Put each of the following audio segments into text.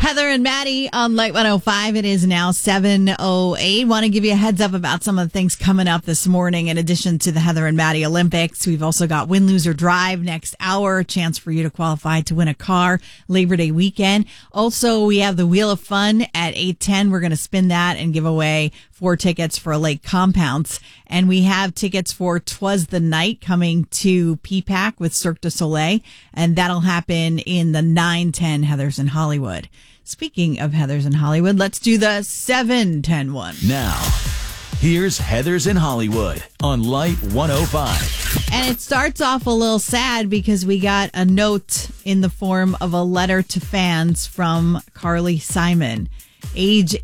Heather and Maddie on Light 105. It is now 7:08. Want to give you a heads up about some of the things coming up this morning. In addition to the Heather and Maddie Olympics, we've also got Win, Lose, or Drive next hour. A chance for you to qualify to win a car Labor Day weekend. Also, we have the Wheel of Fun at 8:10. We're going to spin that and give away 4 tickets for Lake Compounce. And we have tickets for 'Twas the Night coming to PPAC with Cirque du Soleil. And that'll happen in the 9:10 Heathers in Hollywood. Speaking of Heathers in Hollywood, let's do the 7:10 one. Now, here's Heathers in Hollywood on Light 105. And it starts off a little sad because we got a note in the form of a letter to fans from Carly Simon, age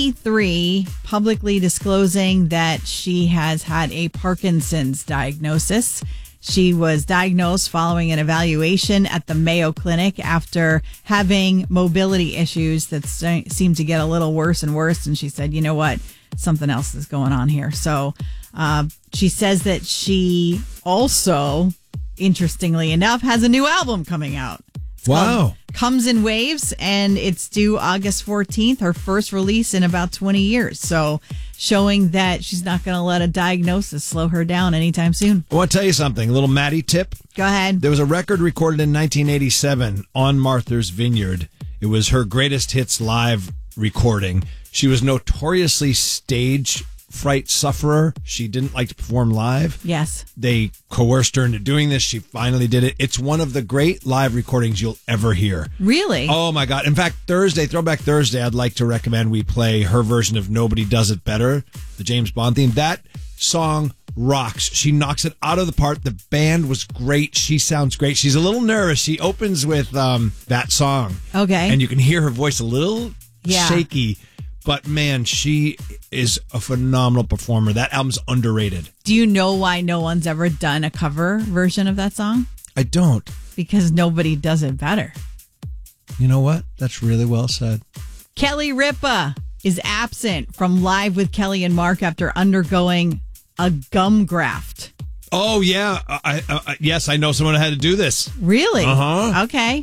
83, publicly disclosing that she has had a Parkinson's diagnosis. She was diagnosed following an evaluation at the Mayo Clinic after having mobility issues that seemed to get a little worse and worse. And she said, you know what? Something else is going on here. So she says that she also, interestingly enough, has a new album coming out. Wow. Comes in Waves, and it's due August 14th, her first release in about 20 years. So showing that she's not going to let a diagnosis slow her down anytime soon. I want to tell you something, a little Maddie tip. Go ahead. There was a record recorded in 1987 on Martha's Vineyard. It was her greatest hits live recording. She was notoriously stage fright sufferer. She didn't like to perform live. Yes. They coerced her into doing this. She finally did it. It's one of the great live recordings you'll ever hear. Really? Oh my God. In fact, Throwback Thursday, I'd like to recommend we play her version of Nobody Does It Better, the James Bond theme. That song rocks. She knocks it out of the park. The band was great. She sounds great. She's a little nervous. She opens with that song. Okay. And you can hear her voice a little shaky. But man, she is a phenomenal performer. That album's underrated. Do you know why no one's ever done a cover version of that song? I don't. Because nobody does it better. You know what? That's really well said. Kelly Ripa is absent from Live with Kelly and Mark after undergoing a gum graft. Oh, yeah. Yes, I know someone who had to do this. Really? Uh-huh. Okay.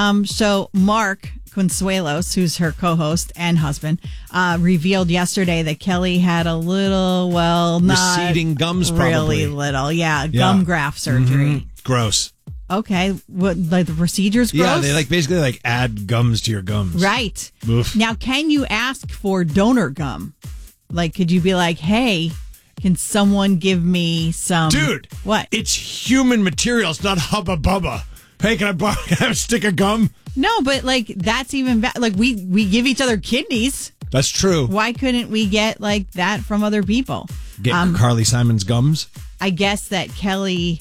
So Mark Consuelos, who's her co-host and husband, revealed yesterday that Kelly had a little, not receding gums, probably. Really little. Yeah, gum graft surgery. Mm-hmm. Gross. Okay. What, like the procedure's gross? Yeah, they basically add gums to your gums. Right. Oof. Now, can you ask for donor gum? Like, could you be like, hey, can someone give me some? Dude. What? It's human material. It's not Hubba Bubba. Hey, can I have a stick of gum? No, but that's even bad. Like we give each other kidneys. That's true. Why couldn't we get that from other people? Get Carly Simon's gums? I guess that Kelly.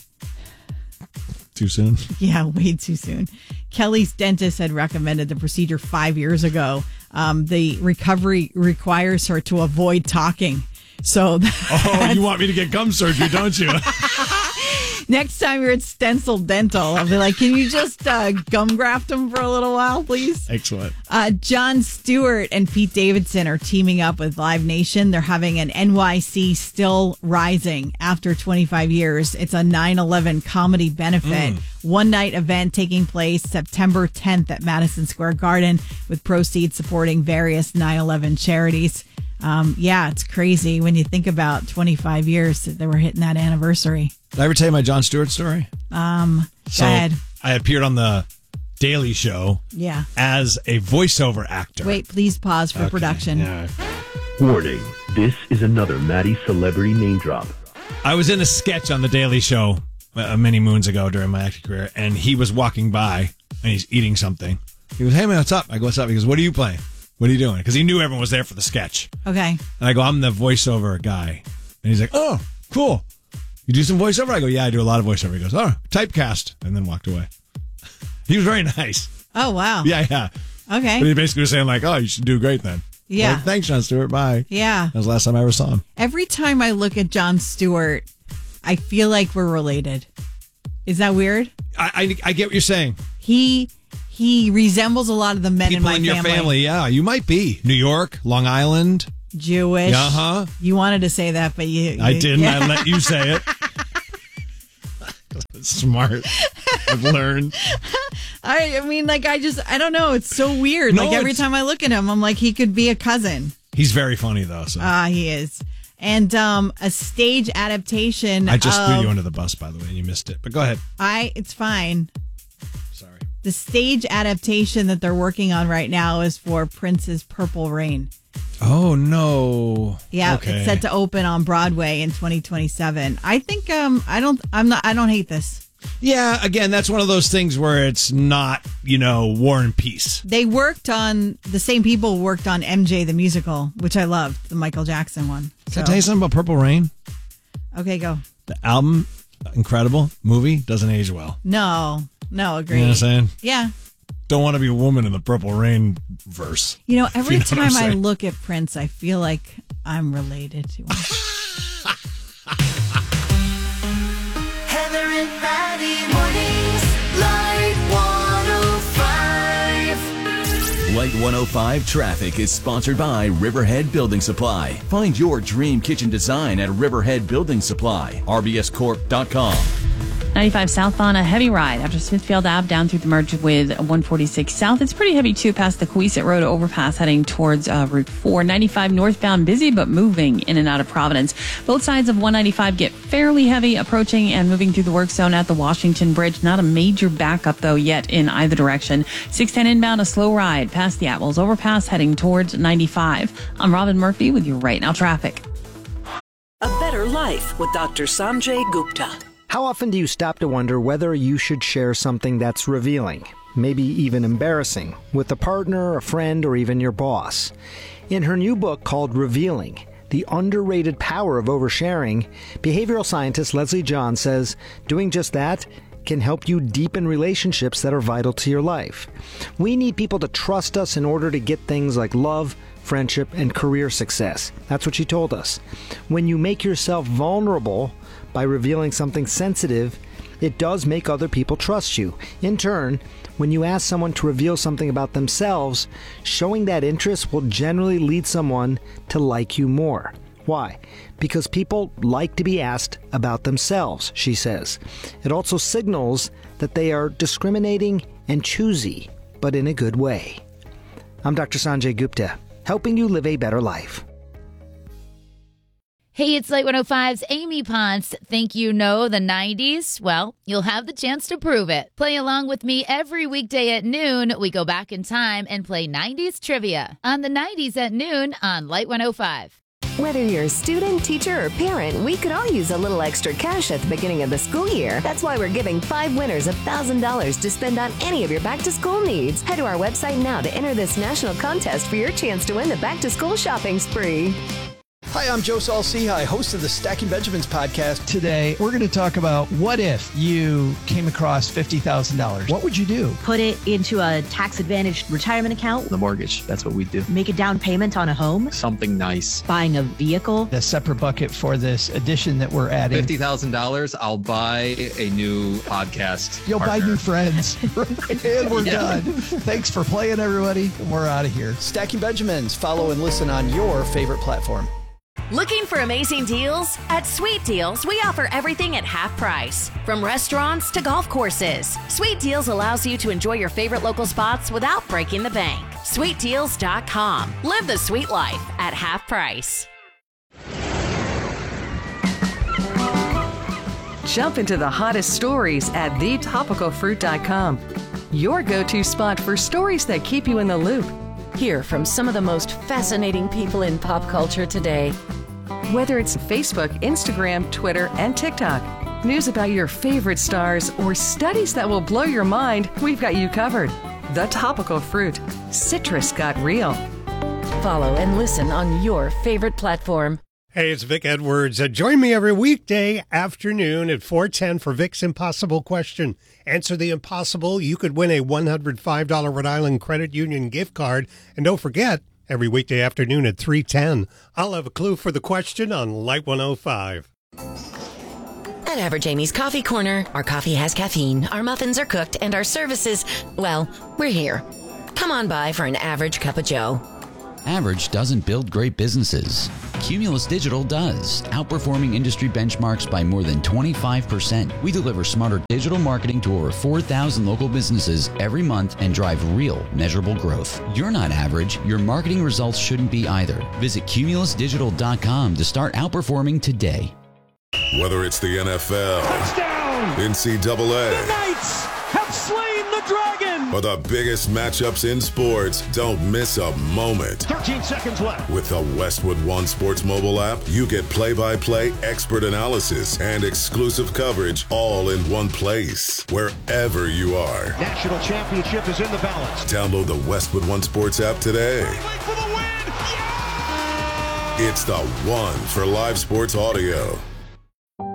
Too soon? Yeah, way too soon. Kelly's dentist had recommended the procedure 5 years ago. The recovery requires her to avoid talking. So you want me to get gum surgery, don't you? Next time you're at Stencil Dental, I'll be like, can you just gum graft them for a little while, please? Excellent. Jon Stewart and Pete Davidson are teaming up with Live Nation. They're having an NYC Still Rising after 25 years. It's a 9/11 comedy benefit. One-night event taking place September 10th at Madison Square Garden with proceeds supporting various 9/11 charities. It's crazy when you think about 25 years that they were hitting that anniversary. Did I ever tell you my Jon Stewart story? Go ahead. I appeared on the Daily Show as a voiceover actor. Wait, please pause for production. Yeah. Warning, this is another Maddie celebrity name drop. I was in a sketch on the Daily Show many moons ago during my acting career, and he was walking by, and he's eating something. He goes, hey, man, what's up? I go, what's up? He goes, what are you playing? What are you doing? Because he knew everyone was there for the sketch. Okay. And I go, I'm the voiceover guy. And he's like, oh, cool. You do some voiceover? I go, yeah, I do a lot of voiceover. He goes, oh, typecast. And then walked away. He was very nice. Oh, wow. Yeah. Okay. But he basically was saying oh, you should do great then. Yeah. Like, thanks, Jon Stewart. Bye. Yeah. That was the last time I ever saw him. Every time I look at Jon Stewart, I feel like we're related. Is that weird? I get what you're saying. He resembles a lot of the men People in my your family, yeah. You might be. New York, Long Island. Jewish. Uh-huh. You wanted to say that, but I didn't. Yeah. I let you say it. Smart. I've learned. I mean, like, I don't know. It's so weird. No, like, every it's- time I look at him, I'm like, he could be a cousin. He's very funny, though. So. He is. And a stage adaptation. I just threw you under the bus, by the way, and you missed it. But go ahead. It's fine. Sorry. The stage adaptation that they're working on right now is for Prince's Purple Rain. Oh, no. Yeah, Okay. it's set to open on Broadway in 2027. I think I don't hate this. Yeah, again, that's one of those things where it's not, War and Peace. The same people worked on MJ the musical, which I loved, the Michael Jackson one. Can I tell you something about Purple Rain? Okay, go. The album, incredible. Movie, doesn't age well. No, agree. You know what I'm saying? Yeah. Don't want to be a woman in the Purple Rain verse. Every You know what I'm time I saying? look at Prince, I feel like I'm related to him. Heather and Maddie mornings, Light 105. Light 105 traffic is sponsored by Riverhead Building Supply. Find your dream kitchen design at Riverhead Building Supply. RBScorp.com. 95 southbound, a heavy ride after Smithfield Ave down through the merge with 146 south. It's pretty heavy too past the Coeusett Road overpass heading towards Route 4. 95 northbound, busy but moving in and out of Providence. Both sides of 195 get fairly heavy approaching and moving through the work zone at the Washington Bridge. Not a major backup though yet in either direction. 610 inbound, a slow ride past the Atwells overpass heading towards 95. I'm Robin Murphy with your Right Now traffic. A better life with Dr. Sanjay Gupta. How often do you stop to wonder whether you should share something that's revealing, maybe even embarrassing, with a partner, a friend, or even your boss? In her new book called Revealing, The Underrated Power of Oversharing, behavioral scientist Leslie John says doing just that can help you deepen relationships that are vital to your life. We need people to trust us in order to get things like love, friendship, and career success. That's what she told us. When you make yourself vulnerable by revealing something sensitive, it does make other people trust you. In turn, when you ask someone to reveal something about themselves, showing that interest will generally lead someone to like you more. Why? Because people like to be asked about themselves, she says. It also signals that they are discriminating and choosy, but in a good way. I'm Dr. Sanjay Gupta, helping you live a better life. Hey, it's Light 105's Amy Ponce. Think you know the 90s? Well, you'll have the chance to prove it. Play along with me every weekday at noon. We go back in time and play 90s trivia on the 90s at noon on Light 105. Whether you're a student, teacher, or parent, we could all use a little extra cash at the beginning of the school year. That's why we're giving 5 winners $1,000 to spend on any of your back-to-school needs. Head to our website now to enter this national contest for your chance to win the back-to-school shopping spree. Hi, I'm Joe Saul-Sehy, host of the Stacking Benjamins podcast. Today, we're going to talk about what if you came across $50,000? What would you do? Put it into a tax-advantaged retirement account. The mortgage, that's what we do. Make a down payment on a home. Something nice. Buying a vehicle. A separate bucket for this addition that we're adding. $50,000, I'll buy a new podcast. You'll partner. buy new friends. And we're done. Thanks for playing, everybody. And we're out of here. Stacking Benjamins. Follow and listen on your favorite platform. Looking for amazing deals? At Sweet Deals, we offer everything at half price. From restaurants to golf courses, Sweet Deals allows you to enjoy your favorite local spots without breaking the bank. SweetDeals.com. Live the sweet life at half price. Jump into the hottest stories at thetopicalfruit.com. Your go-to spot for stories that keep you in the loop. Hear from some of the most fascinating people in pop culture today. Whether it's Facebook, Instagram, Twitter, and TikTok, news about your favorite stars, or studies that will blow your mind, we've got you covered. The Topical Fruit. Citrus got real. Follow and listen on your favorite platform. Hey, it's Vic Edwards. Join me every weekday afternoon at 4:10 for Vic's Impossible Question. Answer the impossible. You could win a $105 Rhode Island Credit Union gift card. And don't forget, every weekday afternoon at 3:10, I'll have a clue for the question on Light 105. At Average Amy's Coffee Corner, our coffee has caffeine, our muffins are cooked, and our services, well, we're here. Come on by for an average cup of joe. Average doesn't build great businesses. Cumulus Digital does, outperforming industry benchmarks by more than 25%. We deliver smarter digital marketing to over 4,000 local businesses every month and drive real, measurable growth. You're not average. Your marketing results shouldn't be either. Visit cumulusdigital.com to start outperforming today. Whether it's the NFL, touchdown, NCAA, the Knights have slain the dragon, or the biggest matchups in sports, don't miss a moment. 13 seconds left. With the Westwood One Sports mobile app, you get play-by-play expert analysis and exclusive coverage all in one place, wherever you are. National championship is in the balance. Download the Westwood One Sports app today. For the win. Yeah! It's the one for live sports audio.